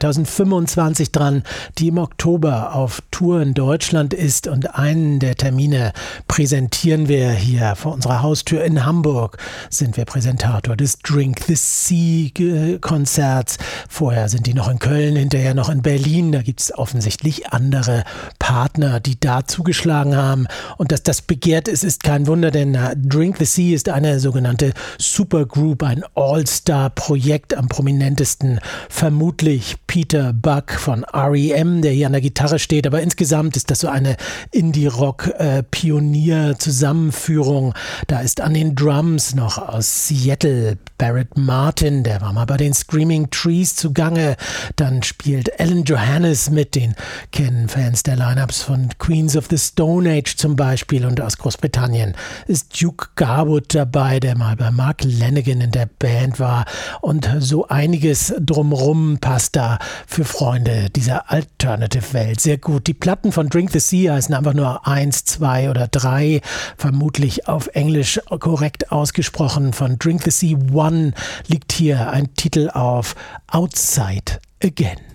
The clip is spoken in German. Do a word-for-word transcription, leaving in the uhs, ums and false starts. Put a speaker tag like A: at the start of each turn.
A: zweitausendfünfundzwanzig dran, die im Oktober auf Tour in Deutschland ist, und einen der Termine präsentieren wir hier vor unserer Haustür in Hamburg. Sind wir Präsentator des Drink the Sea Konzerts. Vorher sind die noch in Köln, hinterher noch in Berlin. Da gibt es offensichtlich andere Partner, die da zugeschlagen haben. Und dass das begehrt ist, ist kein Wunder, denn Drink the Sea ist eine sogenannte Supergroup, ein All-Star-Projekt. Am prominentesten vermutlich Peter Buck von R E M, der hier an der Gitarre steht. Aber insgesamt ist das so eine Indie-Rock-Pionier-Zusammenführung. Da ist an den Drums noch aus Seattle Barrett Martin, der war mal bei den Screaming Trees zugange. Dann spielt Alan Johannes mit, den kennen Fans der Lineups von Queens of the Stone Age zum Beispiel. Und aus Großbritannien ist Duke Garwood dabei, der mal bei Mark Lanegan in der Band war. Und so einiges drumrum passt da für Freunde dieser Alternative-Welt sehr gut. Die Platten von Drink the Sea heißen einfach nur eins, zwei oder drei, vermutlich auf Englisch korrekt ausgesprochen. Von Drink the Sea One liegt hier ein Titel auf, Outside Again.